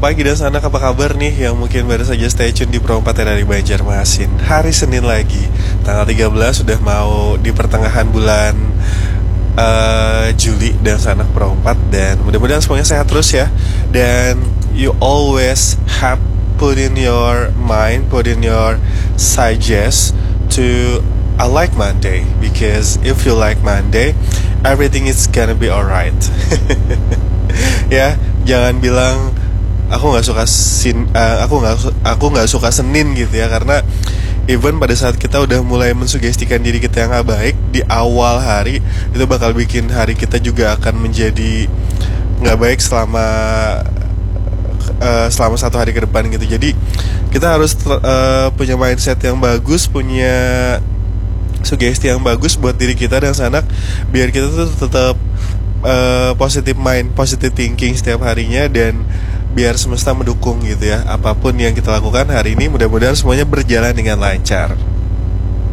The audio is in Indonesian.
pagi dan sana, apa kabar nih yang mungkin baru saja stay tune di Pro 4 dari Banjarmasin. Hari Senin lagi, tanggal 13 sudah mau di pertengahan bulan Juli dan sanak Pro 4. Dan mudah-mudahan semuanya sehat terus ya. Dan you always have put in your mind, put in your suggest to I like Monday, because if you like Monday, everything is gonna be alright. Ya, jangan bilang aku nggak suka Senin gitu ya, karena even pada saat kita udah mulai mensugestikan diri kita yang nggak baik di awal hari, itu bakal bikin hari kita juga akan menjadi nggak baik selama satu hari ke depan gitu. Jadi kita harus punya mindset yang bagus, punya sugesti yang bagus buat diri kita dan sanak, biar kita tuh tetap positive mind, positive thinking setiap harinya, dan biar semesta mendukung gitu ya. Apapun yang kita lakukan hari ini, mudah-mudahan semuanya berjalan dengan lancar.